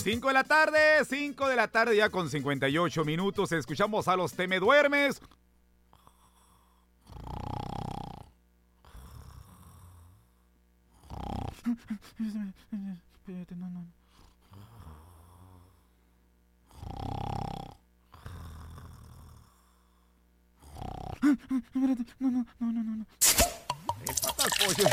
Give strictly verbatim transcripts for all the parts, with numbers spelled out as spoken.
cinco de la tarde, cinco de la tarde ya con cincuenta y ocho minutos. Escuchamos a los Te Me Duermes. Espérate, no, no, no, no, no. El patas pollo.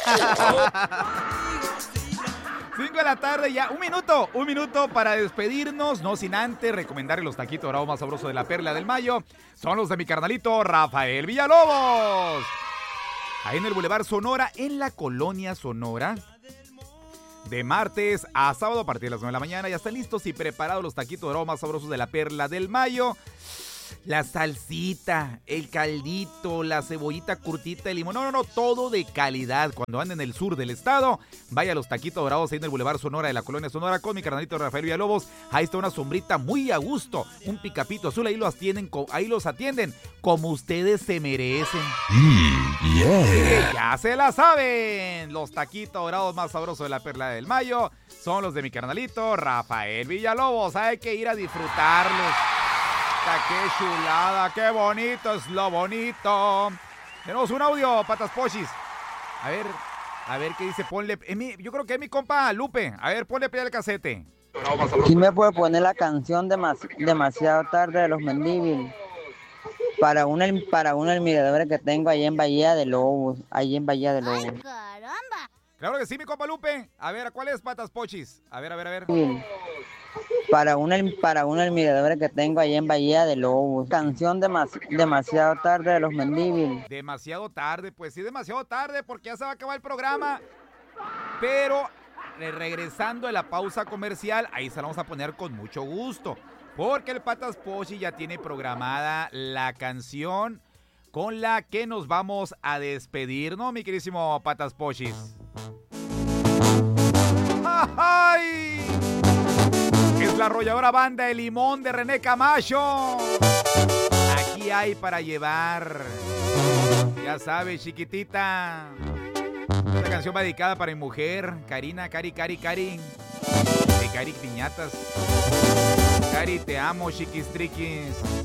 cinco de la tarde ya, un minuto, un minuto para despedirnos, no sin antes recomendarle los taquitos dorados más sabrosos de la Perla del Mayo. Son los de mi carnalito Rafael Villalobos. Ahí en el Boulevard Sonora, en la Colonia Sonora. De martes a sábado a partir de las nueve de la mañana. Ya están listos y preparados los taquitos dorados más sabrosos de la Perla del Mayo. La salsita, el caldito, la cebollita curtita de limón. No, no, no, todo de calidad. Cuando anden en el sur del estado, vaya a los taquitos dorados ahí en el Boulevard Sonora de la Colonia Sonora con mi carnalito Rafael Villalobos. Ahí está una sombrita muy a gusto, un picapito azul. Ahí los atienden, ahí los atienden como ustedes se merecen. Mm, yeah. Ya se la saben. Los taquitos dorados más sabrosos de la Perla del Mayo son los de mi carnalito Rafael Villalobos. Hay que ir a disfrutarlos. ¡Qué chulada! ¡Qué bonito es lo bonito! Tenemos un audio, Patas Pochis. A ver, a ver qué dice. Ponle. Es mi, yo creo que es mi compa Lupe. A ver, ponle play al casete. ¿Quién me puede poner la canción Demas- Demasiado Tarde de los Mendívil? Para una, para una admiradora que tengo allá en Bahía de Lobos. Allá en Bahía de Lobos. ¡Ay, caramba! Claro que sí, mi compa Lupe. A ver, ¿cuál es, Patas Pochis? A ver, a ver, a ver. Para una, para una admiradora que tengo allá en Bahía de Lobos. Canción demas- Demasiado Tarde de los Mendívil. Demasiado tarde, pues sí, demasiado tarde porque ya se va a acabar el programa. Pero re- regresando de la pausa comercial, ahí se la vamos a poner con mucho gusto. Porque el Patas Pochis ya tiene programada la canción con la que nos vamos a despedir, ¿no, mi queridísimo Patas Pochis? ¡Ay! Es la arrolladora Banda de Limón de René Camacho. Aquí hay para llevar. Ya sabes, chiquitita. Esta canción va dedicada para mi mujer, Karina, Cari, Cari, Cari. De Cari Piñatas. Cari, te amo, chiquis triquis.